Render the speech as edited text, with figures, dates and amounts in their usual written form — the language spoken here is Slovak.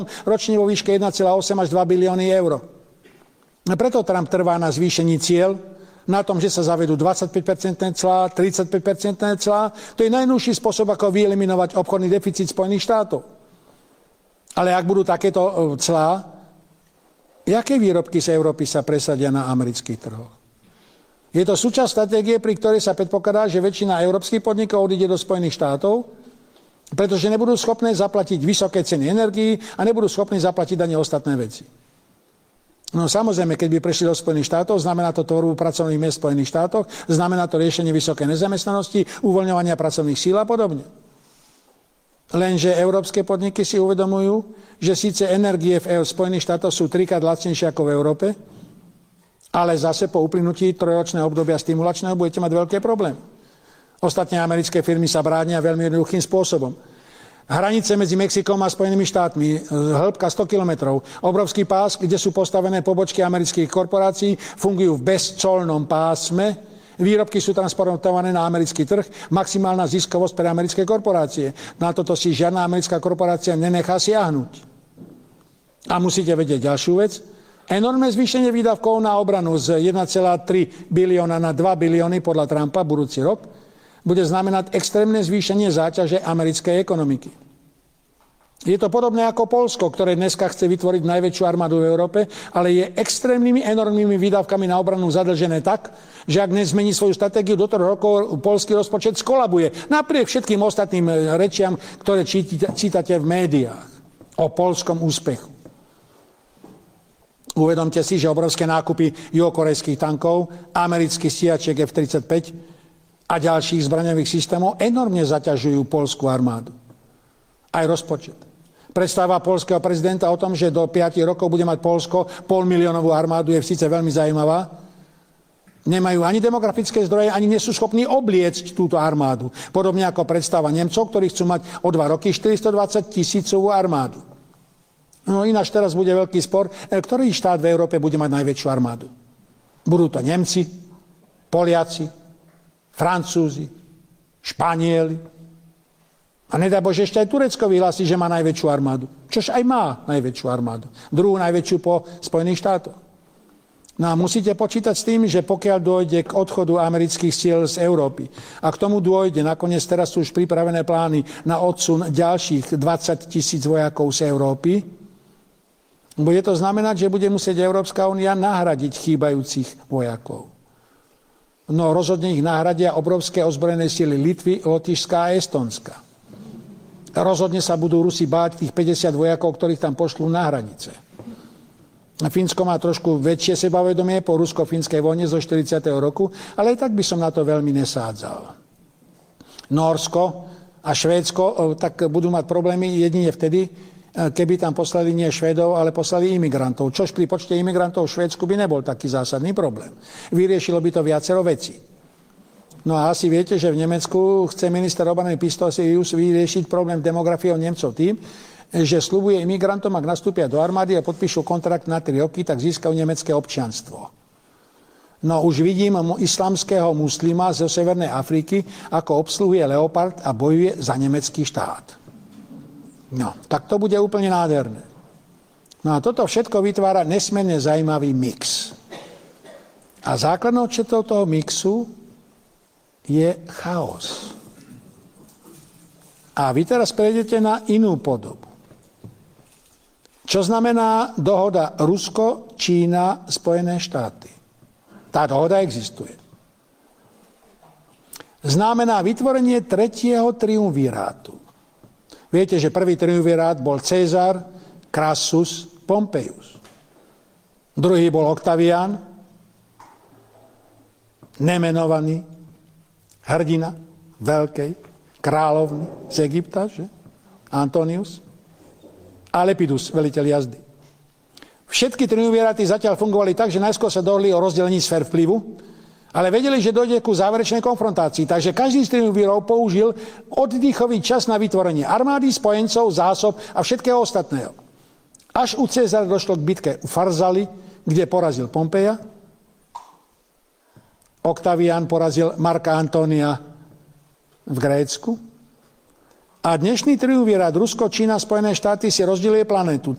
ročne vo výške 1,8 až 2 bilióny eur. Preto Trump trvá na zvýšení ciel, na tom, že sa zavedú 25% clá, 35% clá. To je najnovší spôsob, ako vyeliminovať obchodný deficit Spojených štátov. Ale ak budú takéto clá, jaké výrobky z Európy sa presadia na amerických trhoch? Je to súčasť stratégie, pri ktorej sa predpokladá, že väčšina európskych podnikov odíde do Spojených štátov, pretože nebudú schopné zaplatiť vysoké ceny energií a nebudú schopní zaplatiť ani ostatné veci. No samozrejme, keď by prešli do Spojených štátov, znamená to tvorbu pracovných miest v Spojených štátoch, znamená to riešenie vysokej nezamestnanosti, uvoľňovania pracovných síl a podobne. Lenže európske podniky si uvedomujú, že síce energie v Spojených štátoch sú 3-krát lacnejšie ako v Európe, ale zase po uplynutí trojročného obdobia stimulačného budete mať veľké problémy. Ostatné americké firmy sa bránia veľmi jednoduchým spôsobom. Hranice medzi Mexikom a Spojenými štátmi, hĺbka 100 kilometrov, obrovský pás, kde sú postavené pobočky amerických korporácií, fungujú v bezcolnom pásme, výrobky sú transportované na americký trh, maximálna ziskovosť pre americké korporácie. Na toto si žiadna americká korporácia nenechá siahnuť. A musíte vedieť ďalšiu vec. Enormné zvýšenie výdavkov na obranu z 1,3 bilióna na 2 bilióny podľa Trumpa budúci rok bude znamenať extrémne zvýšenie záťaže americkej ekonomiky. Je to podobné ako Poľsko, ktoré dneska chce vytvoriť najväčšiu armádu v Európe, ale je extrémnymi, enormnými výdavkami na obranu zadlžené tak, že ak nezmení svoju stratégiu, do 3 rokov poľský rozpočet skolabuje. Napriek všetkým ostatným rečiam, ktoré čítate v médiách o poľskom úspechu. Uvedomte si, že obrovské nákupy juhokorejských tankov, amerických stíhačiek F-35 a ďalších zbraňových systémov enormne zaťažujú poľskú armádu. Aj rozpočet. Predstava poľského prezidenta o tom, že do 5 rokov bude mať Poľsko 500 000 armádu, je síce veľmi zaujímavá. Nemajú ani demografické zdroje, ani nie sú schopní obliecť túto armádu. Podobne ako predstava Nemcov, ktorí chcú mať o 2 roky 420 000 armádu. No ináč teraz bude veľký spor, ktorý štát v Európe bude mať najväčšiu armádu. Budú to Nemci, Poliaci, Francúzi, Španieli. A nedá Bože, ešte aj Turecko vyhlási, že má najväčšiu armádu. Čož aj má najväčšiu armádu. Druhú najväčšiu po Spojených štátoch. No a musíte počítať s tým, že pokiaľ dôjde k odchodu amerických síl z Európy a k tomu dôjde, nakoniec teraz sú už pripravené plány na odsun ďalších 20 000 vojakov z Európy, bude to znamenať, že bude musieť Európska únia nahradiť chýbajúcich vojakov. No rozhodne ich nahradia obrovské ozbrojené sily Litvy, Lotyšska a Estonska. Rozhodne sa budú Rusi báť tých 50 vojakov, ktorých tam pošlú na hranice. Fínsko má trošku väčšie sebavedomie po rusko-fínskej vojne zo 40. roku, ale aj tak by som na to veľmi nesádzal. Nórsko a Švédsko tak budú mať problémy jedine vtedy, keby tam poslali nie Švédov, ale poslali imigrantov. Čož pri počte imigrantov v Švédsku by nebol taký zásadný problém. Vyriešilo by to viacero vecí. No a asi viete, že v Nemecku chce minister obrany Pistorius vyriešiť problém demografiou Nemcov tým, že sľubuje imigrantom, ak nastúpia do armády a podpíšu kontrakt na 3 roky, tak získajú nemecké občianstvo. No už vidím islamského muslima zo Severnej Afriky, ako obsluhuje Leopard a bojuje za nemecký štát. No, tak to bude úplne nádherné. No a toto všetko vytvára nesmierne zaujímavý mix. A základnou črtou toho mixu je chaos. A vy teraz prejdete na inú podobu. Čo znamená dohoda Rusko, Čína, Spojené štáty? Tá dohoda existuje. Znamená vytvorenie tretieho triumvirátu. Viete, že prvý triumvirát bol Cezar, Crassus, Pompeius. Druhý bol Octavian, nemenovaný hrdina veľkej kráľovny z Egypta, že? Antonius. A Lepidus, veliteľ jazdy. Všetky triumviráty zatiaľ fungovali tak, že najskôr sa dohodli o rozdelení sfér vplyvu, ale vedeli, že dojde ku záverečnej konfrontácii. Takže každý z triumvirov použil oddychový čas na vytvorenie armády, spojencov, zásob a všetkého ostatného. Až u Cezara došlo k bitke u Farzali, kde porazil Pompeja. Octavian porazil Marka Antónia v Grécku. A dnešný triumvirát Rusko, Čína, Spojené štáty si rozdeluje planetu.